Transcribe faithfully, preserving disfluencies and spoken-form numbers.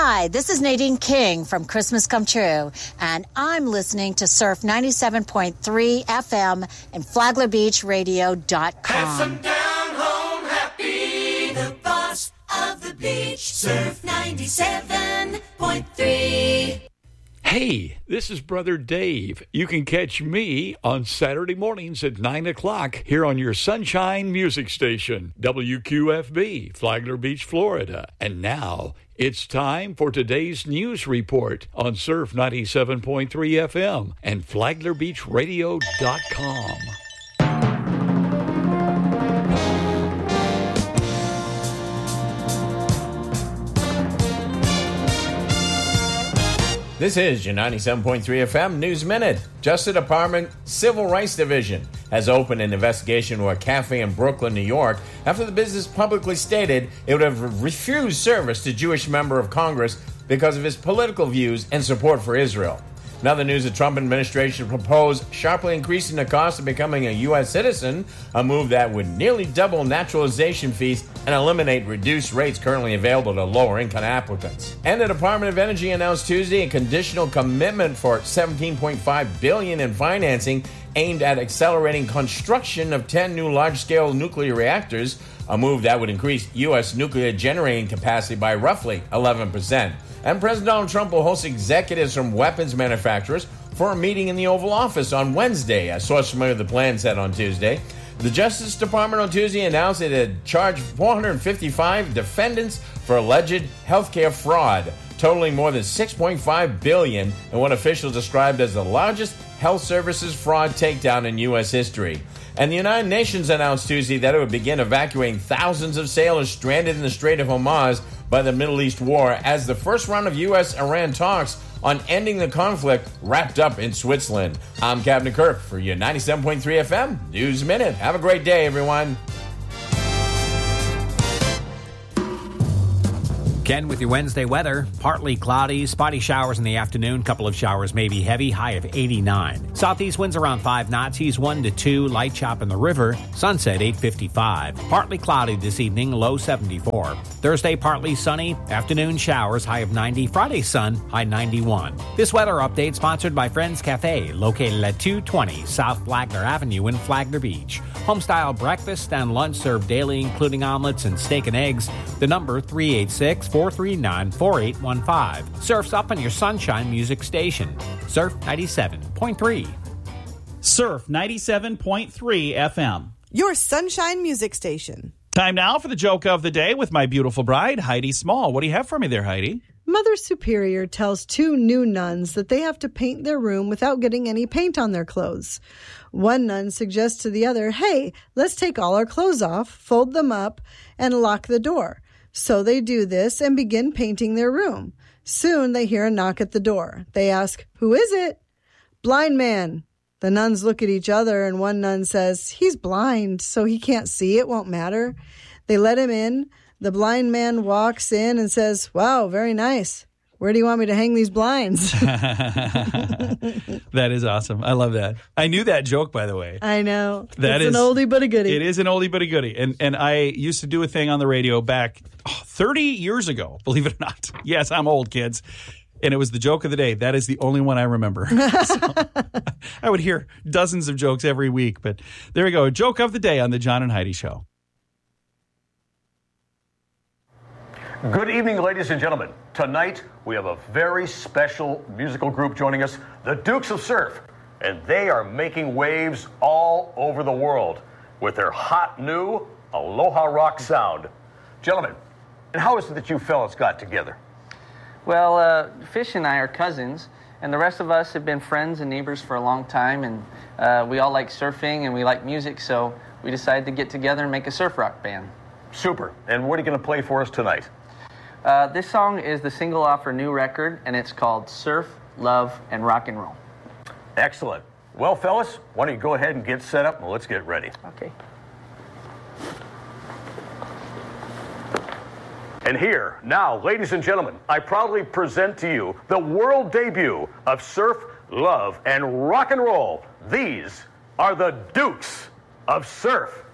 Hi, this is Nadine King from Christmas Come True, and I'm listening to Surf ninety-seven point three F M and Flagler Beach Radio dot com. Have some down home happy, the boss of the beach, Surf ninety-seven point three. Hey, this is Brother Dave. You can catch me on Saturday mornings at nine o'clock here on your Sunshine Music Station, W Q F B, Flagler Beach, Florida. And now it's time for today's news report on Surf ninety-seven point three F M and Flagler Beach Radio dot com. This is your ninety-seven point three F M News Minute. Justice Department Civil Rights Division has opened an investigation into a cafe in Brooklyn, New York, after the business publicly stated it would have refused service to Jewish member of Congress because of his political views and support for Israel. Now the news, the Trump administration proposed sharply increasing the cost of becoming a U S citizen, a move that would nearly double naturalization fees and eliminate reduced rates currently available to lower-income applicants. And the Department of Energy announced Tuesday a conditional commitment for seventeen point five billion dollars in financing aimed at accelerating construction of ten new large-scale nuclear reactors, a move that would increase U S nuclear generating capacity by roughly eleven percent. And President Donald Trump will host executives from weapons manufacturers for a meeting in the Oval Office on Wednesday, a source familiar with the plan said on Tuesday. The Justice Department on Tuesday announced it had charged four hundred fifty-five defendants for alleged healthcare fraud, totaling more than six point five billion dollars in what officials described as the largest health services fraud takedown in U S history. And the United Nations announced Tuesday that it would begin evacuating thousands of sailors stranded in the Strait of Hormuz by the Middle East war as the first round of U S Iran talks on ending the conflict wrapped up in Switzerland. I'm Captain Kirk for your ninety-seven point three F M News Minute. Have a great day, everyone. Ken with your Wednesday weather. Partly cloudy, spotty showers in the afternoon. Couple of showers may be heavy, high of eighty-nine. Southeast winds around five knots, east one to two, light chop in the river. Sunset eight fifty-five. Partly cloudy this evening, low seventy-four. Thursday, partly sunny, afternoon showers, high of ninety. Friday, sun, high ninety-one. This weather update sponsored by Friends Cafe, located at two twenty South Flagler Avenue in Flagler Beach. Home-style breakfast and lunch served daily, including omelets and steak and eggs. The number three eight six, four three nine, four eight one five. Surf's up on your Sunshine Music Station. Surf ninety-seven point three. Surf ninety-seven point three F M. Your Sunshine Music Station. Time now for the joke of the day with my beautiful bride, Heidi Small. What do you have for me there, Heidi? Mother Superior tells two new nuns that they have to paint their room without getting any paint on their clothes. One nun suggests to the other, hey, let's take all our clothes off, fold them up, and lock the door. So they do this and begin painting their room. Soon they hear a knock at the door. They ask, who is it? Blind man. The nuns look at each other and one nun says, he's blind, so he can't see. It won't matter. They let him in. The blind man walks in and says, wow, very nice. Where do you want me to hang these blinds? That is awesome. I love that. I knew that joke, by the way. I know. That it's is an oldie but a goodie. It is an oldie but a goodie. And and I used to do a thing on the radio back oh, thirty years ago, believe it or not. Yes, I'm old, kids. And it was the joke of the day. That is the only one I remember. So, I would hear dozens of jokes every week. But there we go. Joke of the day on the John and Heidi Show. Good evening, ladies and gentlemen. Tonight, we have a very special musical group joining us, the Dukes of Surf. And they are making waves all over the world with their hot new Aloha Rock sound. Gentlemen, and how is it that you fellas got together? Well, uh, Fish and I are cousins, and the rest of us have been friends and neighbors for a long time, and uh, we all like surfing and we like music, so we decided to get together and make a surf rock band. Super. And what are you going to play for us tonight? Uh, this song is the single off our new record, and it's called Surf, Love, and Rock and Roll. Excellent. Well, fellas, why don't you go ahead and get set up, and let's get ready. Okay. And here, now, ladies and gentlemen, I proudly present to you the world debut of Surf, Love, and Rock and Roll. These are the Dukes of Surf.